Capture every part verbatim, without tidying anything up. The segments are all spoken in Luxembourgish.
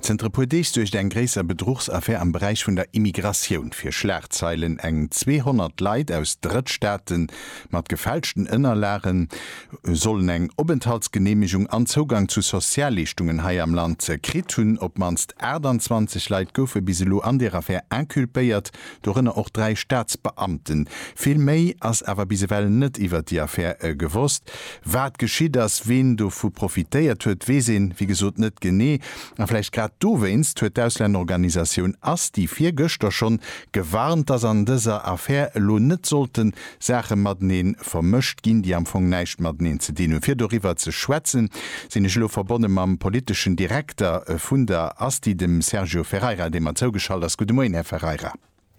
Zentrapodich durch den gräser Betrugsaffaire am Bereich von der Immigration für Schlagzeilen eng zweihundert Leid aus Drittstaaten mat gefälschten Innerlehren sollen eng Aufenthaltsgenehmigung an Zugang zu Sozialleistungen hai am Land krit hun, ob manst zwanzig Leid goufe biselo an der Affaire inkulpéiert, dorinne auch drei Staatsbeamten. Viel méi as aber bisewell net iwwer die Affaire äh, gewusst. Wat geschieht das, wen du fu profitéiert huet, wesinn, wie gesot net gené, vielleicht grad du weinst huet d'Ausländerorganisation ass die vier Göster schon gewarnt, dass an dieser Affaire lo net sollten Sache matneen vermischt gin, die am Fong neicht matneen ze dienen. Fir darüber zu schwätzen, sind ich lo verbunden am politischen Direktor vun der Asti, dem Sergio Ferreira, dem er zougeschalt as. Guten Morgen, Herr Ferreira.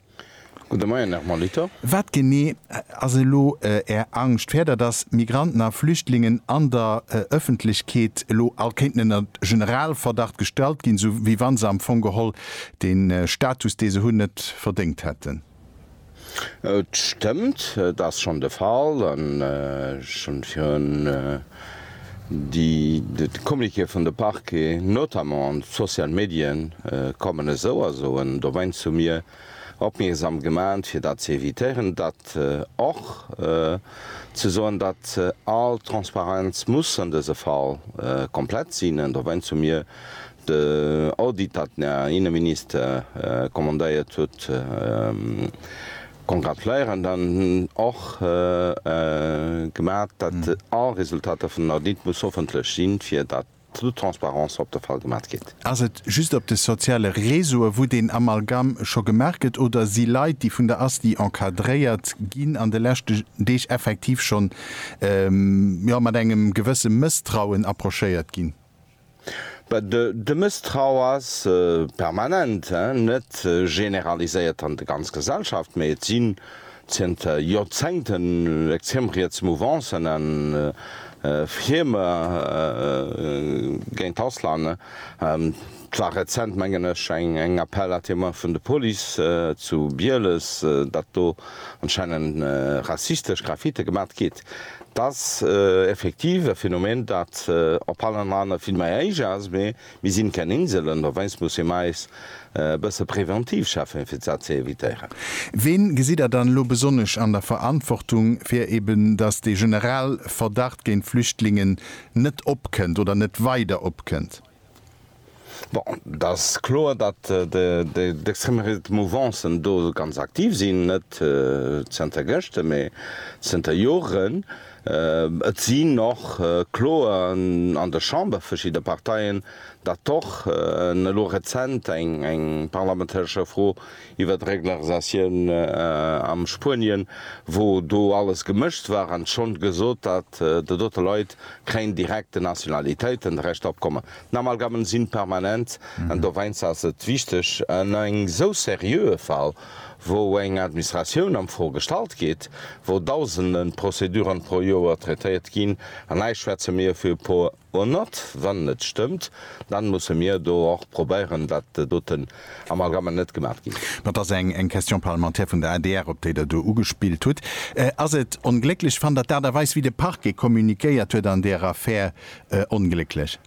Wat gené aselo äh, er angst fäder dass Migranten a Flüchtlingen an der äh, Öffentlichkeit lo alkenntner Generalverdacht gestellt gin, so wie wann sie am Fongeholl den äh, Status diese hun net verdingt hätten. Äh, stimmt, das schon der Fall und, äh, schon für ein, äh, die de Kommuniké von der Parke notamment an sozialen Medien äh, kommen so also und da wein zu mir opmerksam gemeint fir dat ze evitieren, dat och äh, äh, zu so dat äh, all Transparenz muss an dese Fall äh, komplett sinn. Da wenn zu mir de Audit dat der Innenminister äh, kommandeiert huet äh, kongratuléieren dann och äh, äh, gemerkt, dat mhm. all Resultate vun Audit muss offentlech sinn fir dat Transparenz op der Fall gemacht geht. Also just op de soziale Reso, wo den Amalgam schon gemerket oder sie Leid, die vun der Asti enkadréiert ginn an de Lächte deich effektiv schon ähm, ja, mat engem gewisse Misstrauen approchéiert ginn. De, de Misstrauers äh, permanent äh, net äh, generaliséiert an de ganz Gesellschaft méi sinn sind äh, Jozenten extremiert Movancen an äh, Firma äh, géint Auslande. Ähm, war rezentmengenech eng eng Appell at immer vun de Poli äh, zu Bieles, äh, dat do anscheinen äh, rassistisch Graffite gemat geht. Das äh, effektive Phänomen, dat äh, op allen anderen viel méi eige ass méi, wie sinn ken Inselen, da weins muss meis äh, bësse präventiv schaffen fir ze eviieren. Wen gesiet er dann lo besonnech an der Verantwortung fir eben, dats de Generalverdacht géint Flüchtlingen net opkennt oder net weiter opkennt? Bon, das klar, dat d'extremiert Movancen do ganz aktiv sinn, net äh, zenter Gëchte méi zenter Joren. Et sinn noch äh, klo an, an der Chamber verschiedene Parteien, dat doch äh, ne lo rezent eng eng parlamentarscher Fro iwwer d'Regularisation äh, am Spurien, wo do alles gemischt war an schon gesot, dat äh, de dotte Leiit kein direkte Nationalitéiten recht abkommen. Namalgammen sinn permanent an mhm. do weins as et wichtech an eng so serieue Fall, wo eng Administrationun am Vorgestalt geht, wo tausenden Prozeduren pro Joer traitéiert ginn, an Eichschwäze mir fir po hundert, wann net stimmt, dann muss mir do auch probieren, dat de doten Amalgamen net gemacht gin. Dat ass eng eng Question parlamentär vun der A D R, op déi der du ugespielt huet. Äh, ass et onglücklich fan dat der derweis wie de Parke kommunikéiert huet an der Affaire äh, unglücklich.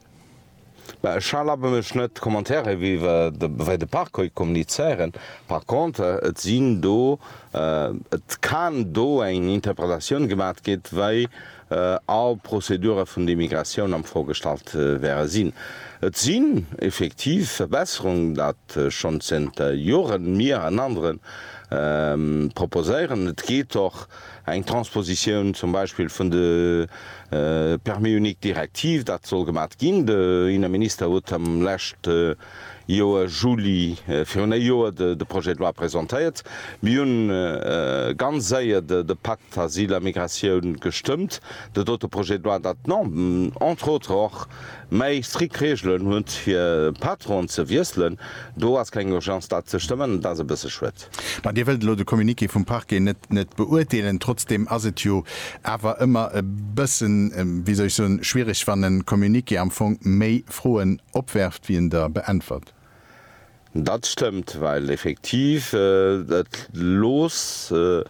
Schalabech net Kommentare wie wéi de Parkoi kommuniceieren. Par contre, et sinn do äh, et kann do eng Interpretationun gemat giet, wéi äh, all Prozedure vun d'Immigration am vorgestalt äh, wäre sinn. Et sinn effektiv Verbesserung, dat äh, schon sind äh, Joren mir an anderen ähm, proposéieren. Et geht doch eng Transposition zum Beispiel vun de äh, Permis unique Direktiv, dat soll gemat ginn. De Innenminister huet am lächt äh, Joer Juli äh, fir hun Joer de, de Projekt war präsentéiert. Mi hun äh, ganz séier de, de Pakt Asyl a Migrationun gestimmt. De dotte Projekt war dat non entre autres och méi striktregelen hunn fir Patron ze wieselen, do ass kein Urgenz dat ze stimmen, dat se bësse schwet. Man Di Welt lo de Kommuniké vum Parke net net beurteilen, trotzdem aset jo awer immer e bëssen ähm, wie sech so'n schwierig wann den Kommuniké am Fong méi froen opwerft wie en der beantwort. Dat stimmt, weil effektiv äh, dat los äh,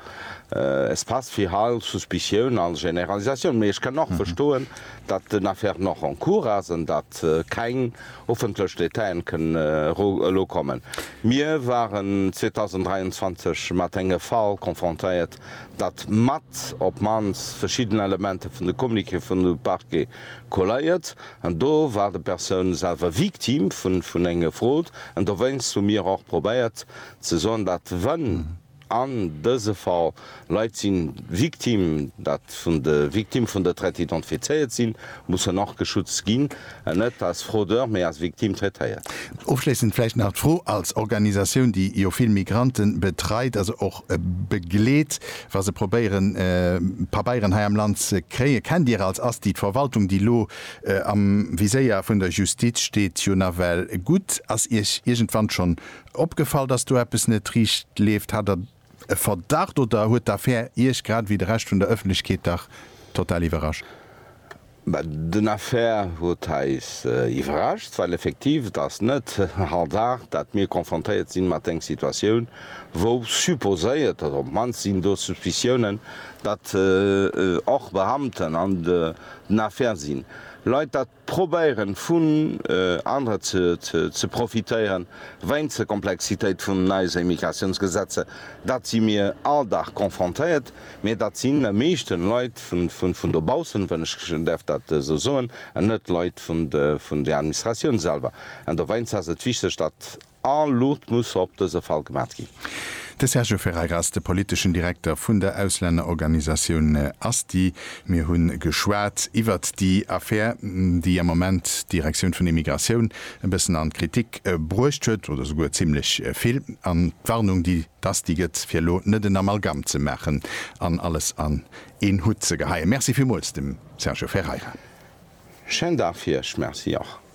äh, es passt fir Hal Suspiioun als Generalisaun. Me ich kann noch mhm. verstoen, dat den Affaire noch an Kur asen, dat äh, kein offentlech Detailen können äh, lo kommen. Mir waren zwanzig dreiundzwanzig mat enge Fall konfrontiert, dat mat op mans verschiedene Elemente vun de Kommunike vun de Parke kolleiert, an do war de Perun selber Viktim vun vun enge Frot, an da wennst du mir auch probiert ze so dat wann mhm. an dëse Fall Leiit sinn Viktim, dat vun de Viktim vun der Tret identifizeiert sinn, muss er noch geschützt ginn, net als Frodeur méi als Viktim treiert. Aufschließend vielleicht nach froh als Organisation, die jo viel Migranten betreit, also auch äh, begleet, was se probieren äh, paar Bayern ha am Land ze kree, kennt dir als as die Verwaltung, die lo äh, am Viséier vun der Justiz steht Jonavel gut, as ich irgendwann schon opgefallen, dass du es net riecht lebt, hat er Verdacht oder huet d'affaire ich grad wie de recht vun der Öffentlichkeit da total überrascht? Den Affaire huet heis äh, iwwerrascht, weil effektiv das net hart dat mir konfrontiert sinn mat eng Situationun, wo supposéiert dat op man sinn do Suspicionen, dat och äh, Beamten an de, den Affaire sinn. Leiit dat probéieren vun äh, andere ze, ze, ze profitéieren, wein ze Komplexitéit vun neise Immigrationsgesetze, dat sie mir alldach konfrontiert, mé dat sinn de meeschten Leiit vun der Bausen, wennch deft dat äh, so soen, en net Leiit vun de, der Administration selber. En der wein as et wichte dat all Lot muss op dese Fall gemat gin. De Sergio Ferreras, de politischen Direktor vun der Ausländerorganisation ASTI, mir hunn geschwert iwwer die Affaire, die am moment Direktion vun Immigration ein bisschen an Kritik äh, brucht huet oder sogar ziemlich äh, viel an Warnung, die das die jetzt fir lo net den Amalgam zu machen, an alles an een Hut ze geheim. Merci vielmals dem Sergio Ferreira. Schön dafür, merci auch.